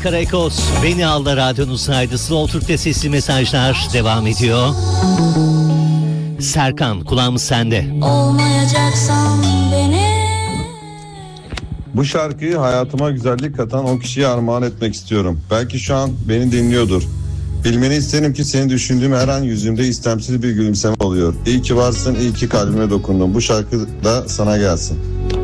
Ankara Ekos, Beni Al'da radyonuzdaydı. Slow Türk'te sesli mesajlar devam ediyor. Serkan, kulağımız sende. Olmayacaksan beni. Bu şarkıyı hayatıma güzellik katan o kişiye armağan etmek istiyorum. Belki şu an beni dinliyordur. Bilmeni isterim ki seni düşündüğüm her an yüzümde istemsiz bir gülümseme oluyor. İyi ki varsın, iyi ki kalbime dokundun. Bu şarkı da sana gelsin.